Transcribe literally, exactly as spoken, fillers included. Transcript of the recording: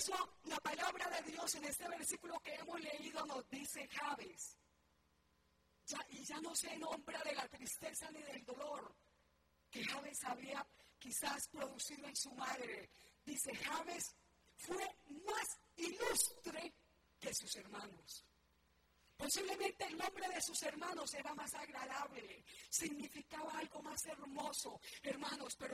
eso la palabra de Dios en este versículo que hemos leído nos dice Jabes. Ya, y ya no se nombra de la tristeza ni del dolor que Jabes había quizás producido en su madre. Dice, Jabes fue más ilustre que sus hermanos. Posiblemente el nombre de sus hermanos era más agradable, significaba algo más hermoso, hermanos, pero